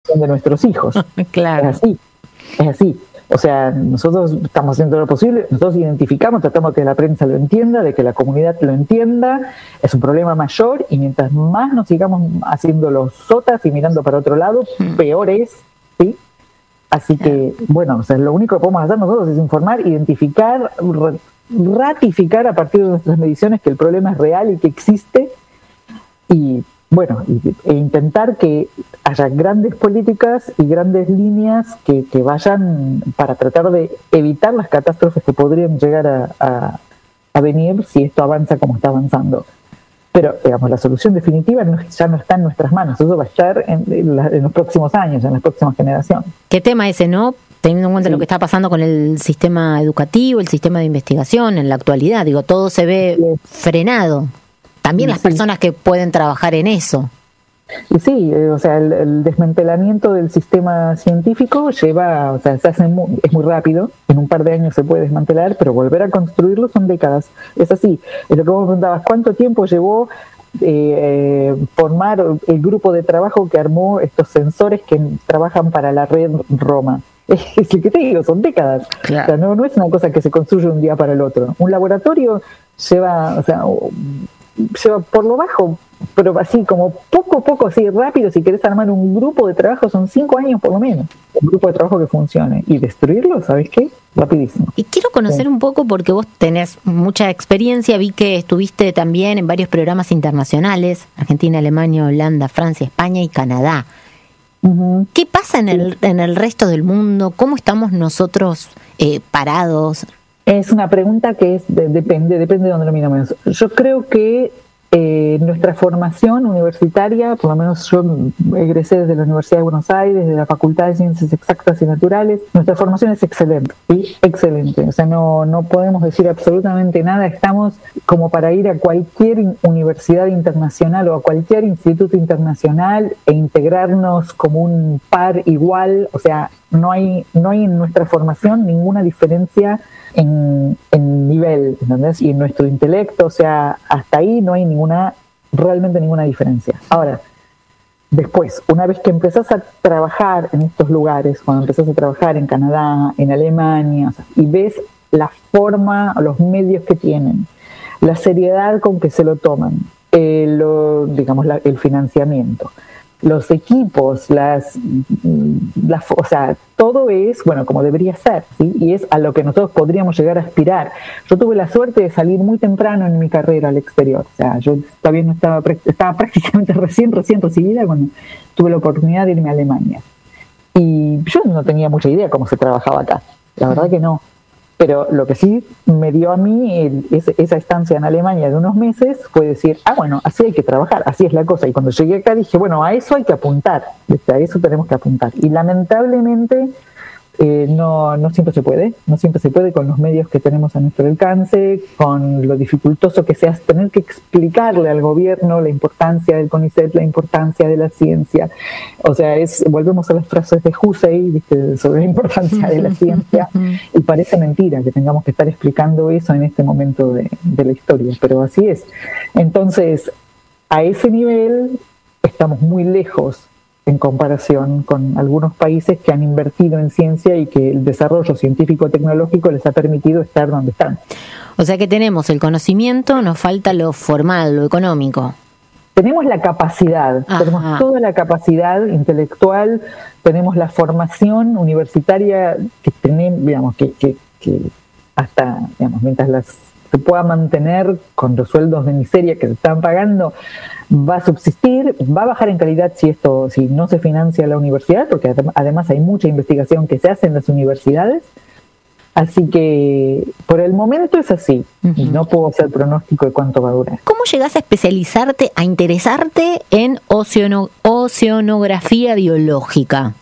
de nuestros hijos. Claro. Es así. O sea, nosotros estamos haciendo lo posible, nosotros identificamos, tratamos de que la prensa lo entienda, de que la comunidad lo entienda, es un problema mayor y mientras más nos sigamos haciendo los sotas y mirando para otro lado, peor es, ¿sí? Así que, bueno, o sea, lo único que podemos hacer nosotros es informar, identificar, ratificar a partir de nuestras mediciones que el problema es real y que existe y bueno, e intentar que haya grandes políticas y grandes líneas que vayan para tratar de evitar las catástrofes que podrían llegar a venir si esto avanza como está avanzando. Pero, digamos, la solución definitiva ya no está en nuestras manos, eso va a estar en los próximos años, en las próximas generaciones. ¿Qué tema ese, no? Teniendo en cuenta lo que está pasando con el sistema educativo, el sistema de investigación en la actualidad, digo, todo se ve frenado. También las personas que pueden trabajar en eso. Y sí, o sea, el desmantelamiento del sistema científico lleva, o sea, es muy rápido, en un par de años se puede desmantelar, pero volver a construirlo son décadas. Es así. Es lo que vos me preguntabas, ¿cuánto tiempo llevó formar el grupo de trabajo que armó estos sensores que trabajan para la red Roma? Es lo que te digo, son décadas. Claro. O sea, no es una cosa que se construye un día para el otro. Un laboratorio lleva por lo bajo, pero así como poco a poco, así rápido, si querés armar un grupo de trabajo, son 5 años por lo menos, un grupo de trabajo que funcione, y destruirlo, ¿sabes qué? Rapidísimo. Y quiero conocer un poco, porque vos tenés mucha experiencia, vi que estuviste también en varios programas internacionales, Argentina, Alemania, Holanda, Francia, España y Canadá. Uh-huh. ¿Qué pasa en el resto del mundo? ¿Cómo estamos nosotros parados? Es una pregunta que depende de dónde lo miramos. Yo creo que nuestra formación universitaria, por lo menos yo egresé desde la Universidad de Buenos Aires, de la Facultad de Ciencias Exactas y Naturales, nuestra formación es excelente, ¿sí? Excelente. O sea, no podemos decir absolutamente nada. Estamos como para ir a cualquier universidad internacional o a cualquier instituto internacional e integrarnos como un par igual. O sea, no hay en nuestra formación ninguna diferencia en nivel, ¿entendés? Y en nuestro intelecto, o sea, hasta ahí no hay realmente ninguna diferencia. Ahora, después, una vez que empezás a trabajar en estos lugares, cuando empezás a trabajar en Canadá, en Alemania, o sea, y ves la forma, los medios que tienen, la seriedad con que se lo toman, el financiamiento, los equipos, o sea, todo es, bueno, como debería ser, ¿sí? Y es a lo que nosotros podríamos llegar a aspirar. Yo tuve la suerte de salir muy temprano en mi carrera al exterior, o sea, yo todavía no estaba prácticamente recién recibida cuando tuve la oportunidad de irme a Alemania. Y yo no tenía mucha idea cómo se trabajaba acá, la verdad que no. Pero lo que sí me dio a mí esa estancia en Alemania de unos meses fue decir, bueno, así hay que trabajar, así es la cosa. Y cuando llegué acá dije, bueno, a eso hay que apuntar, a eso tenemos que apuntar. Y lamentablemente no siempre se puede con los medios que tenemos a nuestro alcance, con lo dificultoso que sea tener que explicarle al gobierno la importancia del CONICET, la importancia de la ciencia. O sea, volvemos a las frases de Hussey, ¿viste? Sobre la importancia de la ciencia, y parece mentira que tengamos que estar explicando eso en este momento de la historia, pero así es. Entonces, a ese nivel estamos muy lejos en comparación con algunos países que han invertido en ciencia y que el desarrollo científico-tecnológico les ha permitido estar donde están. O sea que tenemos el conocimiento, nos falta lo formal, lo económico. Tenemos la capacidad, tenemos toda la capacidad intelectual, tenemos la formación universitaria que tenemos, digamos, que hasta, digamos, mientras se pueda mantener con los sueldos de miseria que se están pagando, va a subsistir, va a bajar en calidad si no se financia la universidad, porque además hay mucha investigación que se hace en las universidades. Así que por el momento es así, y no puedo hacer pronóstico de cuánto va a durar. ¿Cómo llegás a especializarte, a interesarte en oceanografía biológica?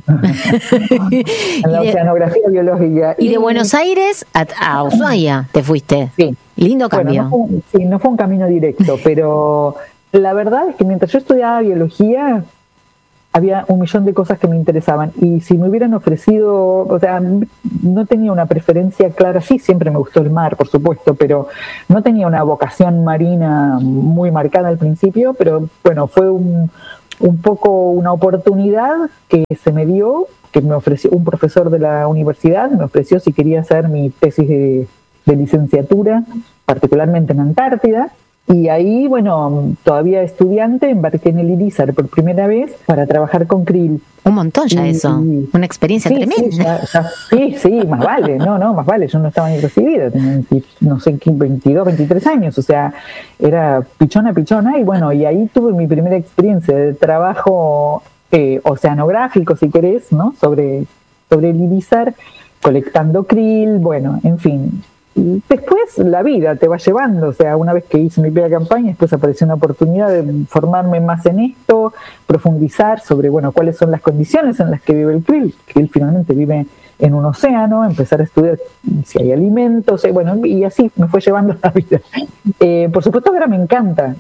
En la oceanografía biológica. Y de Buenos Aires a Ushuaia te fuiste. Sí. Lindo cambio. Bueno, no fue un camino directo, pero la verdad es que mientras yo estudiaba biología, había 1.000.000 de cosas que me interesaban, y si me hubieran ofrecido, o sea, no tenía una preferencia clara. Sí, siempre me gustó el mar, por supuesto, pero no tenía una vocación marina muy marcada al principio, pero bueno, fue un poco una oportunidad que se me dio, que me ofreció un profesor de la universidad, me ofreció si quería hacer mi tesis de licenciatura, particularmente en Antártida. Y ahí, bueno, todavía estudiante, embarqué en el IRISAR por primera vez para trabajar con krill. Un montón ya eso, una experiencia tremenda. Sí, más vale, más vale, yo no estaba ni recibida, tenía, no sé, 22, 23 años, o sea, era pichona, y bueno, y ahí tuve mi primera experiencia de trabajo oceanográfico, si querés, ¿no? Sobre el IRISAR, colectando krill, bueno, en fin. Y después la vida te va llevando, o sea, una vez que hice mi primera campaña, después apareció una oportunidad de formarme más en esto, profundizar sobre, bueno, cuáles son las condiciones en las que vive el krill. El krill finalmente vive en un océano, empezar a estudiar si hay alimentos, bueno, y así me fue llevando la vida. Por supuesto que ahora me encanta,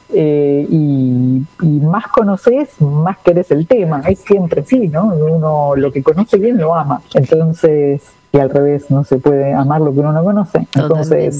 y más conoces, más querés el tema, es siempre sí, ¿no? Uno lo que conoce bien lo ama, entonces... Y al revés, no se puede amar lo que uno no conoce. Entonces,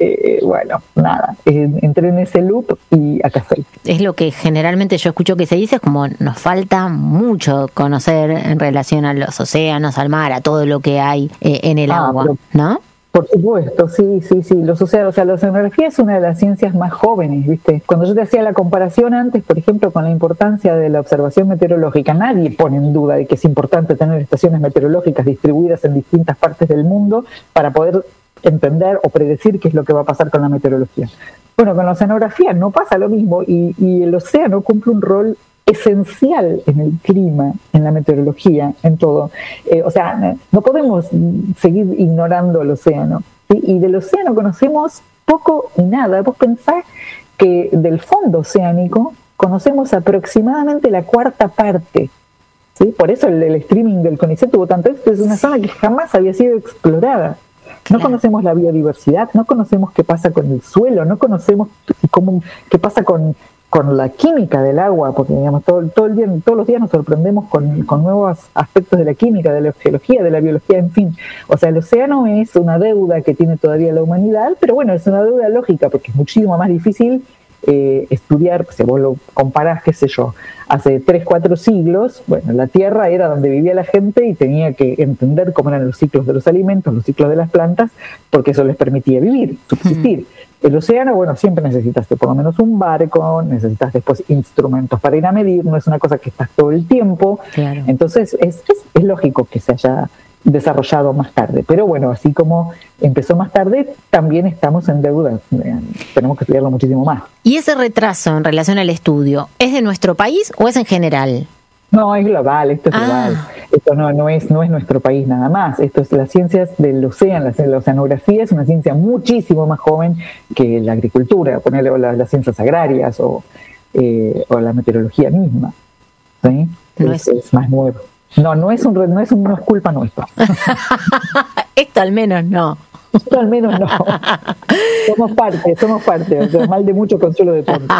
bueno, nada, entré en ese loop y acá estoy. Es lo que generalmente yo escucho que se dice, es como nos falta mucho conocer en relación a los océanos, al mar, a todo lo que hay en el agua, ¿no? Por supuesto, sí, los océanos, o sea, la oceanografía es una de las ciencias más jóvenes, ¿viste? Cuando yo te hacía la comparación antes, por ejemplo, con la importancia de la observación meteorológica, nadie pone en duda de que es importante tener estaciones meteorológicas distribuidas en distintas partes del mundo para poder entender o predecir qué es lo que va a pasar con la meteorología. Bueno, con la oceanografía no pasa lo mismo y el océano cumple un rol esencial en el clima, en la meteorología, en todo. O sea, no podemos seguir ignorando el océano. ¿Sí? Y del océano conocemos poco y nada. Vos pensás que del fondo oceánico conocemos aproximadamente la cuarta parte. ¿Sí? Por eso el streaming del CONICET tuvo tanto éxito. Es una zona que jamás había sido explorada. No conocemos la biodiversidad, no conocemos qué pasa con el suelo, no conocemos qué pasa con la química del agua, porque digamos todos los días nos sorprendemos con nuevos aspectos de la química, de la geología, de la biología, en fin. O sea, el océano es una deuda que tiene todavía la humanidad, pero bueno, es una deuda lógica, porque es muchísimo más difícil estudiar, si vos lo comparás, qué sé yo, hace 3, 4 siglos, bueno, la Tierra era donde vivía la gente y tenía que entender cómo eran los ciclos de los alimentos, los ciclos de las plantas, porque eso les permitía vivir, subsistir. El océano, bueno, siempre necesitaste por lo menos un barco, necesitas después instrumentos para ir a medir, no es una cosa que estás todo el tiempo. Claro. Entonces es lógico que se haya desarrollado más tarde, pero bueno, así como empezó más tarde, también estamos en deuda, tenemos que estudiarlo muchísimo más. ¿Y ese retraso en relación al estudio, es de nuestro país o es en general? No, es global, esto es global. Esto no es nuestro país nada más. Esto es las ciencias del océano, la oceanografía es una ciencia muchísimo más joven que la agricultura, ponerle las ciencias agrarias o la meteorología misma. ¿Sí? Es más nuevo. No es culpa nuestra. Esto al menos no. Esto al menos no. Somos parte. O sea, mal de mucho consuelo de tonto.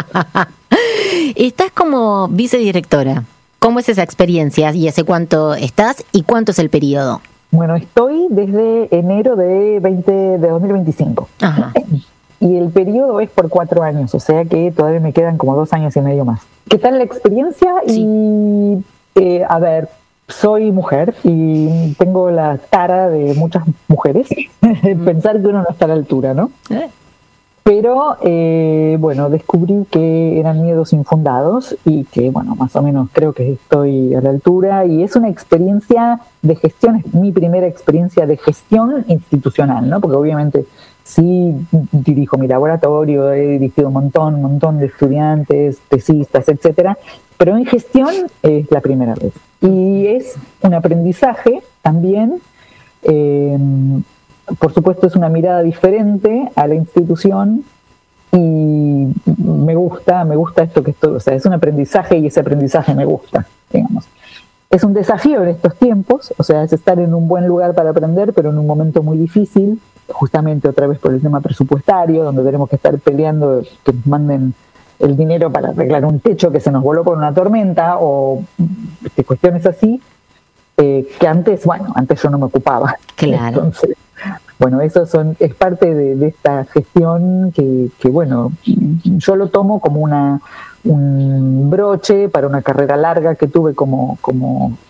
Estás como vicedirectora. ¿Cómo es esa experiencia y hace cuánto estás y cuánto es el periodo? Bueno, estoy desde enero de 2025. Ajá. Y el periodo es por 4 años, o sea que todavía me quedan como 2 años y medio más. ¿Qué tal la experiencia? Sí. Y, a ver, soy mujer y tengo la tara de muchas mujeres, pensar que uno no está a la altura, ¿no? Pero, bueno, descubrí que eran miedos infundados y que, bueno, más o menos creo que estoy a la altura y es una experiencia de gestión, es mi primera experiencia de gestión institucional, ¿no? Porque obviamente sí dirijo mi laboratorio, he dirigido un montón de estudiantes, tesistas, etcétera, pero en gestión es la primera vez. Y es un aprendizaje también, por supuesto es una mirada diferente a la institución y me gusta esto que estoy, o sea, es un aprendizaje y ese aprendizaje me gusta, digamos. Es un desafío en estos tiempos, o sea, es estar en un buen lugar para aprender, pero en un momento muy difícil, justamente otra vez por el tema presupuestario, donde tenemos que estar peleando que nos manden el dinero para arreglar un techo que se nos voló por una tormenta o cuestiones así, que antes yo no me ocupaba. Claro. Entonces, bueno, eso es parte de esta gestión que, bueno, yo lo tomo como un broche para una carrera larga que tuve como